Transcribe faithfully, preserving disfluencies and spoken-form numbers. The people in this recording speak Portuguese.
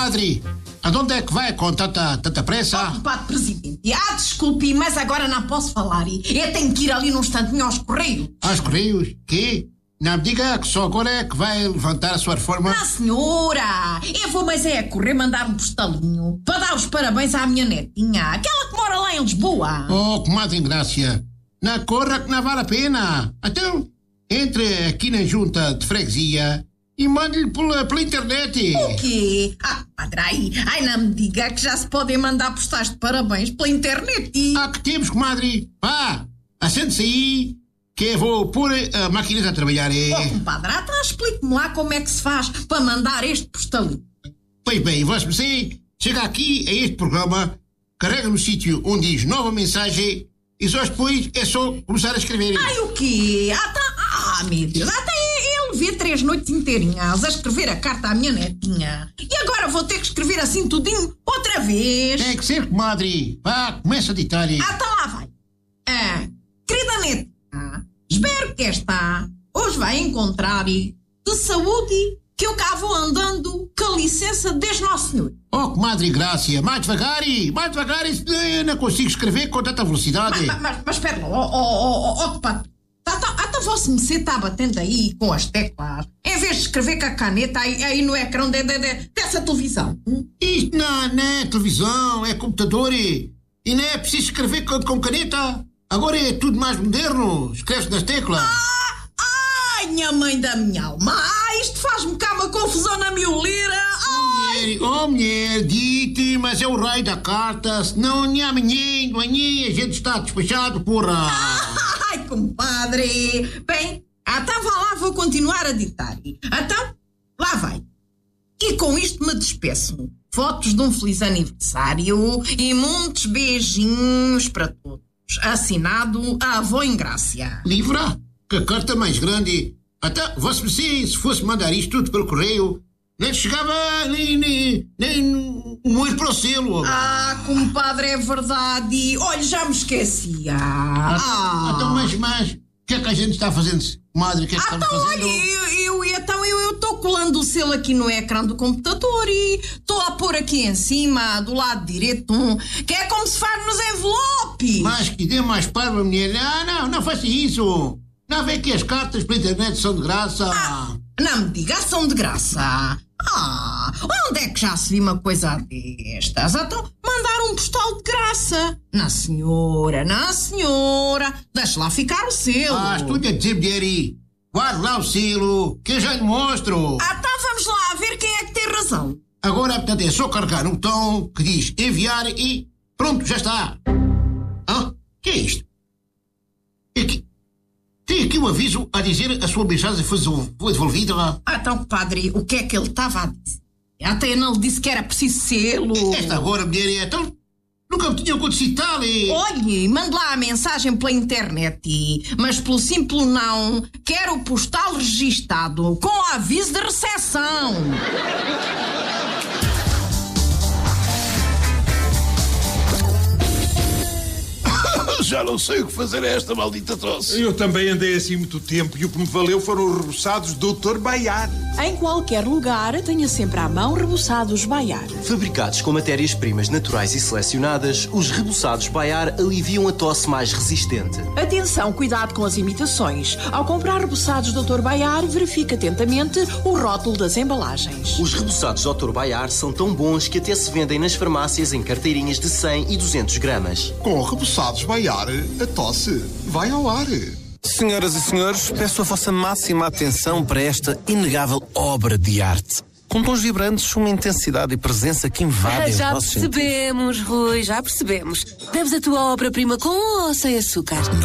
comadre, aonde é que vai com tanta, tanta pressa? Oh, compadre presidente, ah, desculpe, mas agora não posso falar. Eu tenho que ir ali num instantinho aos Correios. Aos Correios? Quê? Não me diga que só agora é que vai levantar a sua reforma. Ah, senhora, eu vou, mas é a correr mandar um postalinho para dar os parabéns à minha netinha, aquela que mora lá em Lisboa. Oh, comadre Ingrácia, não corra que não vale a pena. Então, entre aqui na junta de freguesia e mande-lhe pela, pela internet. O quê? Ah, padre, ai, ai, não me diga que já se podem mandar postais de parabéns pela internet. Ah, que temos, comadre. Vá, assente-se aí, que eu vou pôr a máquina a trabalhar. É... Oh, compadre, então explique-me lá como é que se faz para mandar este postalinho. Pois bem, vossa mercê chega aqui a este programa, carrega no sítio onde diz nova mensagem e só depois é só começar a escrever. Ai, o quê? Ah, tá... ah meu Deus, até eu levei três noites inteirinhas a escrever a carta à minha netinha. E agora vou ter que escrever assim tudinho outra vez. Tem que ser, comadre. Vá, começa a ditar aí. Ah, então lá vai. Ah, querida netinha, espero que esta hoje vai encontrar de saúde que eu cá vou andando com a licença desde Nosso Senhor. Oh, comadre Grácia, mais devagar e mais devagar, eu não consigo escrever com tanta velocidade. Mas, mas, mas espera lá, oh, oh, oh, oh, compadre. Até vossa mercê está batendo aí com as teclas, em vez de escrever com a caneta aí, aí no ecrã de, de, de, dessa televisão. Hum? Isto não, não é televisão, é computador e, e não é preciso escrever com, com caneta. Agora é tudo mais moderno, escreve-se nas teclas. Ah, ai, minha mãe da minha alma, ah, isto faz-me cá uma confusão na miolira. Ai. Oh, mulher, dite, mas é o rei da carta, senão nem amanhã, amanhã a gente está despachado, porra. Ai, compadre. Bem, então vá lá, vou continuar a ditar. Então, lá vai. E com isto me despeço. Fotos de um feliz aniversário e muitos beijinhos para todos. Assinado a avó Ingrácia. Livra? Que a carta mais grande. Até, vossa mercê, se fosse mandar isto tudo pelo correio, nem chegava nem, nem, nem um moer para o selo. Ah, compadre, é verdade. Olha, já me esquecia. Ah, então, mas, mas, o que é que a gente está fazendo, comadre? O que é que ah, estamos então, fazendo? Olha, eu, eu, então eu estou colando o selo aqui no ecrã do computador e estou a pôr aqui em cima, do lado direito, que é como se faz nos envelopes. Mas que dê mais parva, mulher. Ah, não, não faça isso. Não vê que as cartas pela internet são de graça. Ah, não me diga, são de graça. Ah, onde é que já se viu uma coisa destas? Então, mandar um postal de graça. Não, senhora, não, senhora. Deixa lá ficar o selo. Ah, estou-lhe a dizer, mulher, aí. Guarde lá o selo, que eu já lhe mostro. Ah, então vamos lá ver quem é que tem razão. Agora, portanto, é só carregar um botão que diz enviar e pronto, já está. Ah, que é isto? É que... Tem aqui um aviso a dizer a sua mensagem foi devolvida. Ah, então, padre, o que é que ele estava a dizer? Até não lhe disse que era preciso selo. Esta agora, mulher, então nunca me tinha acontecido tal. E... Olhe, mande lá a mensagem pela internet, mas pelo simples não, quero o postal registado com aviso de recepção. Já não sei o que fazer a esta maldita tosse. Eu também andei assim muito tempo e o que me valeu foram os reboçados doutor Baiar. Em qualquer lugar, tenha sempre à mão reboçados Baiar. Fabricados com matérias-primas naturais e selecionadas, os reboçados Baiar aliviam a tosse mais resistente. Atenção, cuidado com as imitações. Ao comprar reboçados doutor Baiar, verifique atentamente o rótulo das embalagens. Os reboçados doutor Baiar são tão bons que até se vendem nas farmácias em carteirinhas de cem e duzentos gramas. Com reboçados Baiar, a tosse vai ao ar. Senhoras e senhores, peço a vossa máxima atenção para esta inegável obra de arte. Com tons vibrantes, uma intensidade e presença que invadem Já os nossos sentidos. percebemos, Rui, já percebemos. Deves a tua obra-prima com ou sem açúcar?